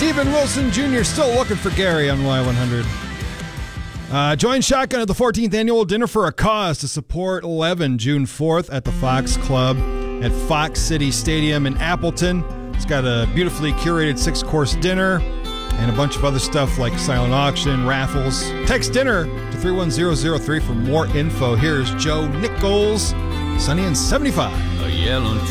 Stephen Wilson Jr. still looking for Gary on Y100. Join Shotgun at the 14th Annual Dinner for a Cause to support 11, June 4th at the Fox Club at Fox City Stadium in Appleton. It's got a beautifully curated 6-course dinner and a bunch of other stuff like silent auction, raffles. Text dinner to 31003 for more info. Here's Joe Nichols, Sunny and 75. A yellow